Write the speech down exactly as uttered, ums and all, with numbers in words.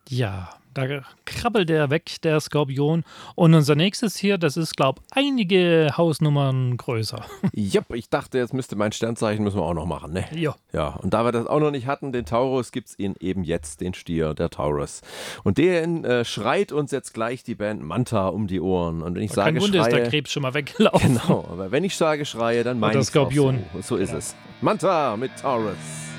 Ja, da krabbelt er weg, der Skorpion. Und unser nächstes hier, das ist, glaube ich, einige Hausnummern größer. Jupp, ich dachte, jetzt müsste mein Sternzeichen müssen wir auch noch machen, ne? Ja. Ja, und da wir das auch noch nicht hatten, den Taurus, gibt es ihn eben jetzt, den Stier, der Taurus. Und den äh, schreit uns jetzt gleich die Band Manta um die Ohren. Und wenn ich Kein sage Wunder, ist der schreie... Krebs schon mal weggelaufen. Genau, aber wenn ich sage schreie, dann meine Oder ich Skorpion. So, so ist es. Manta mit Taurus.